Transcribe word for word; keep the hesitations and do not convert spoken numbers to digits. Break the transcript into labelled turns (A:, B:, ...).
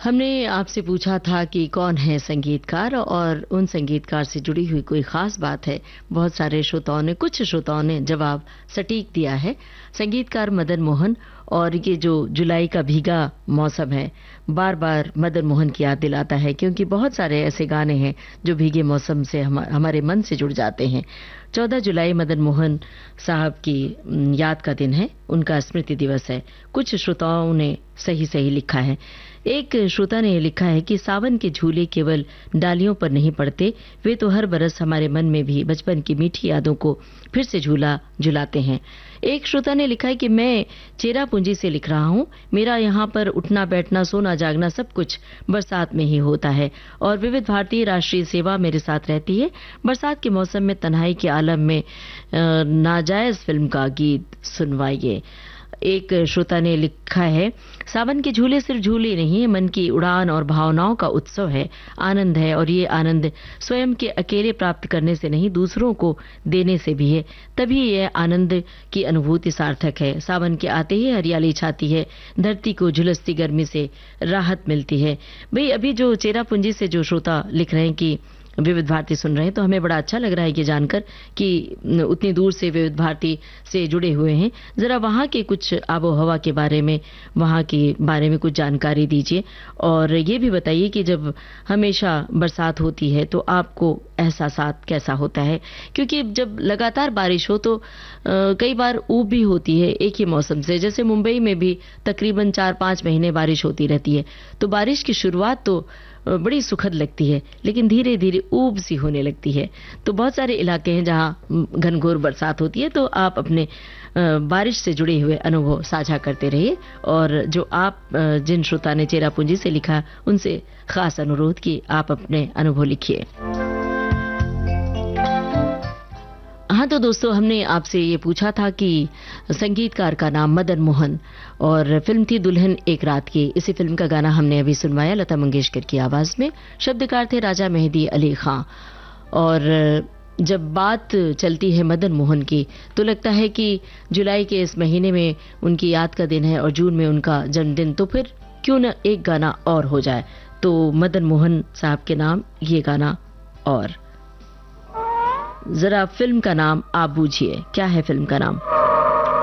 A: हमने आपसे पूछा था कि कौन है संगीतकार और उन संगीतकार से जुड़ी हुई कोई खास बात है। बहुत सारे श्रोताओं ने कुछ श्रोताओं ने जवाब सटीक दिया है। संगीतकार मदन मोहन। और ये जो जुलाई का भीगा मौसम है बार बार मदन मोहन की याद दिलाता है, क्योंकि बहुत सारे ऐसे गाने हैं जो भीगे मौसम से हम, हमारे मन से जुड़ जाते हैं। चौदह जुलाई मदन मोहन साहब की याद का दिन है, उनका स्मृति दिवस है। कुछ श्रोताओं ने सही सही लिखा है। एक श्रोता ने लिखा है कि सावन के झूले केवल डालियों पर नहीं पड़ते, वे तो हर बरस हमारे मन में भी बचपन की मीठी यादों को फिर से झूला झुलाते हैं। एक श्रोता ने लिखा है कि मैं चेरापूंजी से लिख रहा हूं, मेरा यहाँ पर उठना बैठना सोना जागना सब कुछ बरसात में ही होता है और विविध भारतीय राष्ट्रीय सेवा मेरे साथ रहती है। बरसात के मौसम में तन्हाई के आलम में नाजायज फिल्म का गीत सुनवाइए। एक श्रोता ने लिखा है, सावन के झूले सिर्फ झूले नहीं है, मन की उड़ान और भावनाओं का उत्सव है, आनंद है। और ये आनंद स्वयं के अकेले प्राप्त करने से नहीं, दूसरों को देने से भी है, तभी यह आनंद की अनुभूति सार्थक है। सावन के आते ही हरियाली छाती है, धरती को झुलसती गर्मी से राहत मिलती है। भाई अभी जो चेरापूंजी से जो श्रोता लिख रहे हैं कि विविध भारती सुन रहे हैं, तो हमें बड़ा अच्छा लग रहा है ये जानकर कि उतनी दूर से विविध भारती से जुड़े हुए हैं। जरा वहाँ के कुछ आबो हवा के बारे में, वहाँ के बारे में कुछ जानकारी दीजिए और ये भी बताइए कि जब हमेशा बरसात होती है तो आपको एहसासात कैसा होता है, क्योंकि जब लगातार बारिश हो तो आ, कई बार ऊब भी होती है एक ही मौसम से। जैसे मुंबई में भी तकरीबन चार पाँच महीने बारिश होती रहती है, तो बारिश की शुरुआत तो बड़ी सुखद लगती है, लेकिन धीरे धीरे ऊब सी होने लगती है। तो बहुत सारे इलाके हैं जहां घनघोर बरसात होती है, तो आप अपने बारिश से जुड़े हुए अनुभव साझा करते रहिए। और जो आप जिन श्रोता ने चेरापूंजी से लिखा, उनसे खास अनुरोध कि आप अपने अनुभव लिखिए। हाँ तो दोस्तों, हमने आपसे ये पूछा था कि संगीतकार का नाम मदन मोहन और फिल्म थी दुल्हन एक रात की। इसी फिल्म का गाना हमने अभी सुनवाया लता मंगेशकर की आवाज में। शब्दकार थे राजा मेहदी अली खां। और जब बात चलती है मदन मोहन की तो लगता है कि जुलाई के इस महीने में उनकी याद का दिन है और जून में उनका जन्मदिन, तो फिर क्यों न एक गाना और हो जाए। तो मदन मोहन साहब के नाम ये गाना। और जरा फिल्म का नाम आप बूझिए, क्या है फिल्म का नाम?